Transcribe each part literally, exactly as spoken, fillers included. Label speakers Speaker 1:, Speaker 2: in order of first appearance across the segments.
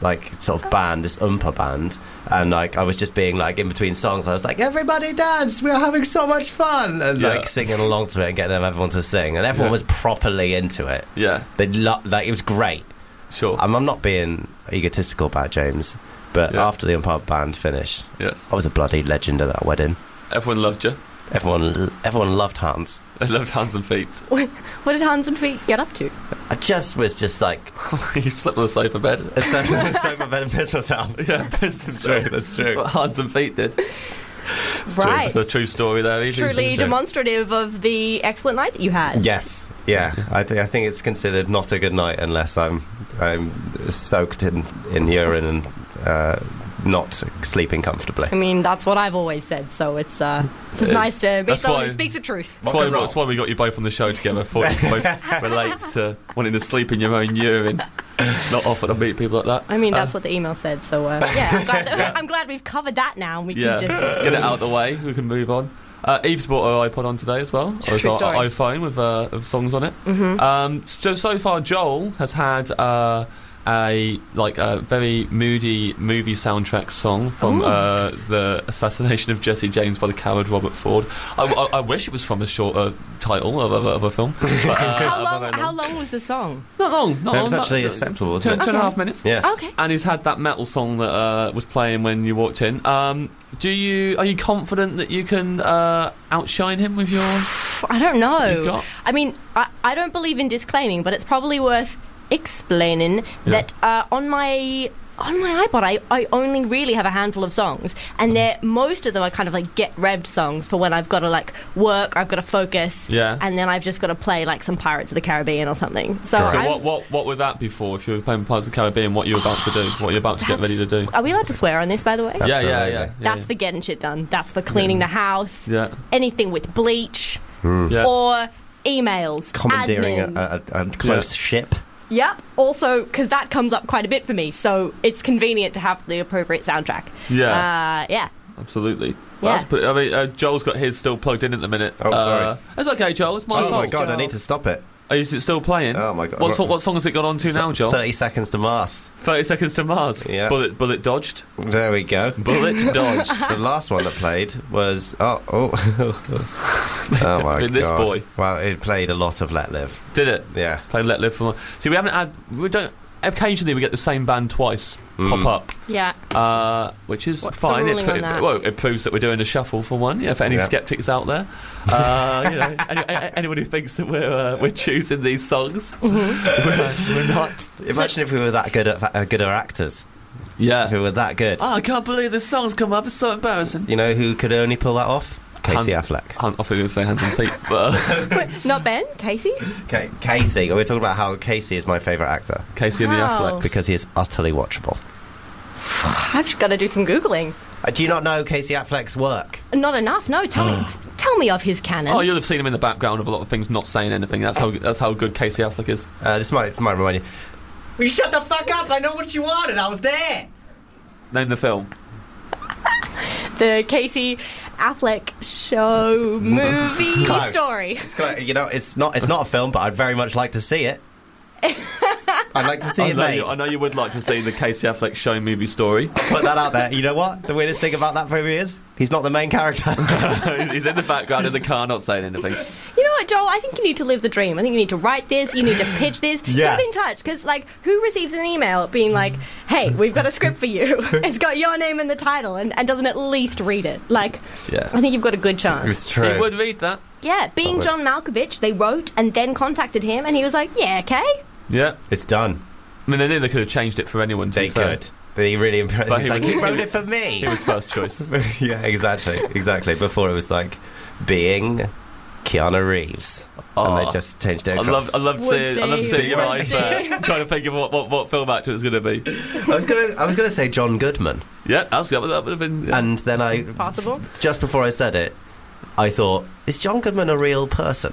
Speaker 1: like sort of band, this Oompa band, and like I was just being like in between songs, I was like, everybody dance, we are having so much fun, and
Speaker 2: Yeah.
Speaker 1: like singing along to it and getting everyone to sing, and everyone
Speaker 2: Yeah.
Speaker 1: was properly into it.
Speaker 2: Yeah,
Speaker 1: They lo- like it was great.
Speaker 2: sure.
Speaker 1: I'm, I'm not being egotistical about James, but
Speaker 2: Yeah.
Speaker 1: after the Oompa band finished,
Speaker 2: Yes.
Speaker 1: I was a bloody legend at that wedding.
Speaker 2: Everyone loved you.
Speaker 1: Everyone, everyone loved Hans.
Speaker 2: They loved Hands and Feet.
Speaker 3: What did Hans and Feet get up to?
Speaker 1: I just was just like
Speaker 2: You slept on the sofa bed.
Speaker 1: sofa bed and pissed myself.
Speaker 2: Yeah, that's
Speaker 1: true, that's true.
Speaker 2: That's what Hands and Feet did. It's
Speaker 3: Right.
Speaker 2: True. It's a true story there. Easy.
Speaker 3: Truly
Speaker 1: It's true.
Speaker 3: demonstrative of the excellent night that you had.
Speaker 1: Yes, yeah. I, th- I think it's considered not a good night unless I'm I'm soaked in, in urine and uh, not sleeping comfortably.
Speaker 3: I mean, that's what I've always said, so it's uh, just
Speaker 2: It's-
Speaker 3: nice to be
Speaker 2: that's
Speaker 3: someone
Speaker 2: why-
Speaker 3: who speaks the truth.
Speaker 2: That's why, that's why we got you both on the show together. For it both relates to wanting to sleep in your own urine. It's not often to meet people like that.
Speaker 3: I mean, that's
Speaker 2: Uh,
Speaker 3: what the email said, so uh, yeah, I'm glad, I'm glad we've covered that now. We
Speaker 2: Yeah,
Speaker 3: can just...
Speaker 2: get it out of the way. We can move on. Uh, Eve's brought her iPod on today as well. Or
Speaker 1: True
Speaker 2: our
Speaker 1: story.
Speaker 2: iPhone with, uh, with songs on it.
Speaker 3: Mhm.
Speaker 2: Um, so so far, Joel has had uh, a like a very moody movie soundtrack song from
Speaker 3: Ooh.
Speaker 2: uh, the assassination of Jesse James by the coward Robert Ford. I, I, I wish it was from a shorter title of a, of a film. But, uh,
Speaker 3: How
Speaker 2: of a
Speaker 3: long,
Speaker 2: very
Speaker 3: how long was the song?
Speaker 2: Not long. Not
Speaker 1: It
Speaker 2: long.
Speaker 1: was
Speaker 2: not-
Speaker 1: actually
Speaker 2: two-
Speaker 1: acceptable,
Speaker 2: Two,
Speaker 1: wasn't it?
Speaker 2: two and a
Speaker 3: Okay.
Speaker 2: half minutes.
Speaker 1: Yeah.
Speaker 3: Okay.
Speaker 2: And he's had that metal song that uh, was playing when you walked in. Um, do you are you confident that you can uh, outshine him with your?
Speaker 3: I don't know.
Speaker 2: You've got-
Speaker 3: I mean, I, I don't believe in disclaiming, but it's probably worth explaining
Speaker 2: Yeah.
Speaker 3: that uh, on my on my iPod, I, I only really have a handful of songs, and they're most of them are kind of like get revved songs for when I've got to like work, or I've got to focus,
Speaker 2: Yeah.
Speaker 3: and then I've just got to play like some Pirates of the Caribbean or something. So,
Speaker 2: So
Speaker 3: I'm-
Speaker 2: what, what what would that be for if you were playing Pirates of the Caribbean? What you're about to do? What you're about to get ready to do?
Speaker 3: Are we allowed to swear on this, by the way?
Speaker 2: Yeah, yeah, yeah.
Speaker 1: Absolutely.
Speaker 2: yeah,
Speaker 3: That's for getting shit done. That's for cleaning the house.
Speaker 2: yeah.
Speaker 3: Anything with bleach
Speaker 2: yeah.
Speaker 3: or emails.
Speaker 1: Commandeering
Speaker 3: admin.
Speaker 1: a, a, a close ship.
Speaker 3: Yep. Also, because that comes up quite a bit for me, so it's convenient to have the appropriate soundtrack.
Speaker 2: Yeah.
Speaker 3: Uh, yeah.
Speaker 2: Absolutely. Well,
Speaker 3: Yeah.
Speaker 2: that's pretty, I mean, uh, Joel's got his still plugged in at the minute.
Speaker 1: Oh, sorry.
Speaker 2: Uh, that's okay, Joel. It's my
Speaker 1: Oh
Speaker 2: fault.
Speaker 1: my god, I
Speaker 3: Joel.
Speaker 1: need to stop it.
Speaker 2: Oh, is it still playing?
Speaker 1: Oh my god.
Speaker 2: What, so- what song has it got on to now, Joel?
Speaker 1: thirty seconds to Mars.
Speaker 2: thirty Seconds to Mars.
Speaker 1: Yeah.
Speaker 2: Bullet, bullet dodged.
Speaker 1: There we go.
Speaker 2: Bullet dodged.
Speaker 1: The last one that played was oh oh oh my
Speaker 2: With this
Speaker 1: god.
Speaker 2: boy.
Speaker 1: Well, it played a lot of Let Live.
Speaker 2: Did it?
Speaker 1: Yeah.
Speaker 2: Play Let Live for. See, we haven't had. We don't. Occasionally, we get the same band twice
Speaker 1: Mm.
Speaker 2: pop up,
Speaker 3: Yeah.
Speaker 2: uh, which is
Speaker 3: What's the
Speaker 2: fine.
Speaker 3: ruling
Speaker 2: it,
Speaker 3: on that?
Speaker 2: Well, it proves that we're doing a shuffle for one. Yeah, for any
Speaker 1: Yeah.
Speaker 2: skeptics out there, uh, you know, any, a- anyone who thinks that we're uh, we're choosing these songs, we're, we're not.
Speaker 1: Imagine if we were that good at uh, good at actors.
Speaker 2: Yeah.
Speaker 1: If we were that good.
Speaker 2: Oh, I can't believe this song's come up. It's so embarrassing.
Speaker 1: You know who could only pull that off? Casey
Speaker 2: Hans-
Speaker 1: Affleck.
Speaker 2: I thought you were going to say Hands and Feet, but uh,
Speaker 3: Wait, not Ben? Casey?
Speaker 1: Ca- Casey. We're talking about how Casey is my favourite actor
Speaker 2: Casey and the
Speaker 3: Wow.
Speaker 2: Afflecks.
Speaker 1: because he is utterly watchable.
Speaker 3: I've just got to do some Googling.
Speaker 1: Uh, do you not know Casey Affleck's work?
Speaker 3: Not enough. No, tell me. Tell me of his canon.
Speaker 2: Oh, you'll have seen him in the background of a lot of things, not saying anything. That's how that's how good Casey Affleck is.
Speaker 1: Uh, this might might remind you. Will you shut the fuck up? I know what you wanted. I was there.
Speaker 2: Name the film.
Speaker 3: The Casey Affleck show movie
Speaker 1: Close.
Speaker 3: story.
Speaker 1: It's quite, you know, it's not it's not a film, but I'd very much like to see it. I'd like to see
Speaker 2: I
Speaker 1: it
Speaker 2: know,
Speaker 1: made.
Speaker 2: you, I know you would like to see the Casey Affleck show movie story.
Speaker 1: Put that out there. You know what? The weirdest thing about that movie is he's not the main character.
Speaker 2: He's in the background in the car, not saying anything.
Speaker 3: You know what, Joel? I think you need to live the dream. I think you need to write this. You need to pitch this.
Speaker 1: Yes.
Speaker 3: Get in touch, because like, who receives an email being like, "Hey, we've got a script for you. It's got your name in the title," and, and doesn't at least read it? Like,
Speaker 2: Yeah.
Speaker 3: I think you've got a good chance.
Speaker 1: It's
Speaker 2: He
Speaker 1: true.
Speaker 2: would read that.
Speaker 3: Yeah, being
Speaker 1: would.
Speaker 3: John Malkovich, they wrote and then contacted him, and he was like, "Yeah, okay."
Speaker 2: Yeah.
Speaker 1: It's done.
Speaker 2: I mean, they knew they could have changed it for anyone. To
Speaker 1: They
Speaker 2: be fair.
Speaker 1: could. They really impressed.
Speaker 2: But
Speaker 1: He's
Speaker 2: he
Speaker 1: like,
Speaker 2: was-
Speaker 1: he wrote it for me.
Speaker 2: He was first choice.
Speaker 1: Yeah, exactly, exactly. Before it was like being Keanu Reeves, and they
Speaker 2: Oh.
Speaker 1: just changed it
Speaker 2: I
Speaker 1: across.
Speaker 2: love, I love
Speaker 3: Would
Speaker 2: seeing, I love
Speaker 3: see,
Speaker 2: seeing your
Speaker 3: would
Speaker 2: eyes
Speaker 3: see.
Speaker 2: there, trying to think of what, what, what film actor it's going to be.
Speaker 1: I was gonna, I was gonna say John Goodman,
Speaker 2: Yeah, that's that would have been. Yeah.
Speaker 1: and then I,
Speaker 3: Possible.
Speaker 1: just before I said it, I thought, is John Goodman a real person?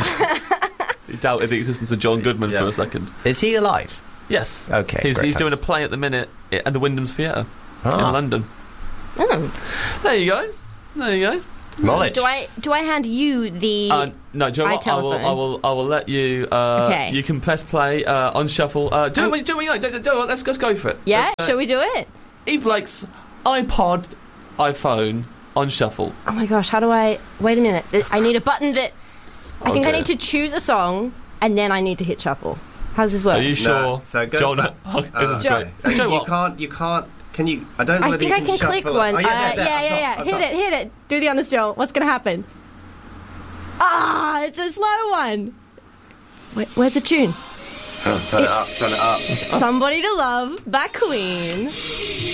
Speaker 2: You doubted the existence of John Goodman
Speaker 1: Yeah.
Speaker 2: for a second.
Speaker 1: Is he alive?
Speaker 2: Yes.
Speaker 1: Okay,
Speaker 2: He's,
Speaker 1: great
Speaker 2: he's doing a
Speaker 1: times.
Speaker 2: play at the minute at the Wyndham's Theatre in
Speaker 1: Ah.
Speaker 2: London.
Speaker 3: Oh.
Speaker 2: There you go. There you go.
Speaker 1: Knowledge.
Speaker 3: Do I do I hand you the?
Speaker 2: Uh, no, do you know what? I will,
Speaker 3: iTelephone.
Speaker 2: I will. I will let you. Uh,
Speaker 3: Okay.
Speaker 2: You can press play uh, on shuffle. Uh, do it. when- Do it. when you like. Do, do, do it. Let's let's go for it.
Speaker 3: Yeah,
Speaker 2: Let's, uh,
Speaker 3: shall we do it?
Speaker 2: Eve Blake's iPod, iPhone on shuffle.
Speaker 3: Oh my gosh, how do I? Wait a minute. I need a button that. I
Speaker 2: I'll
Speaker 3: think I
Speaker 2: do
Speaker 3: need
Speaker 2: it.
Speaker 3: to choose a song, and then I need to hit shuffle. How does this work?
Speaker 2: Are you sure?
Speaker 1: No, so go
Speaker 2: John,
Speaker 1: back.
Speaker 2: okay,
Speaker 1: Uh,
Speaker 2: that's
Speaker 3: John-
Speaker 2: great. Do you know
Speaker 1: You
Speaker 2: what?
Speaker 1: can't. You can't. Can you? I don't know
Speaker 3: I
Speaker 1: whether
Speaker 3: think
Speaker 1: you
Speaker 3: I can
Speaker 1: shuffle
Speaker 3: click
Speaker 1: it.
Speaker 3: one.
Speaker 1: Oh,
Speaker 3: uh,
Speaker 1: yeah, there, there,
Speaker 3: yeah,
Speaker 1: up
Speaker 3: yeah,
Speaker 1: top,
Speaker 3: yeah.
Speaker 1: up
Speaker 3: Hit
Speaker 1: top.
Speaker 3: it, hit it. Do the honest Joel. What's going to happen? Ah, it's a slow one. Wait, where's the tune?
Speaker 1: Oh, turn it up.
Speaker 3: It's-
Speaker 1: Turn it up.
Speaker 3: Somebody to Love by Queen.